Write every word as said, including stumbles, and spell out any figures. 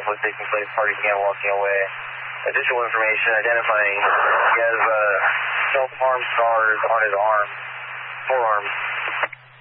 conflict taking place, party began walking away. Additional information identifying he has uh, self-harm scars on his arm, forearm.